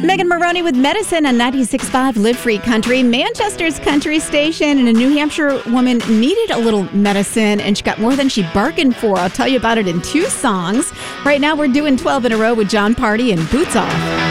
Megan Maroney with Medicine on 96.5 Live Free Country, Manchester's country station. And a New Hampshire woman needed a little medicine, and she got more than she bargained for. I'll tell you about it in 2 songs. Right now, we're doing 12 in a row with Jon Pardi and Boots Off.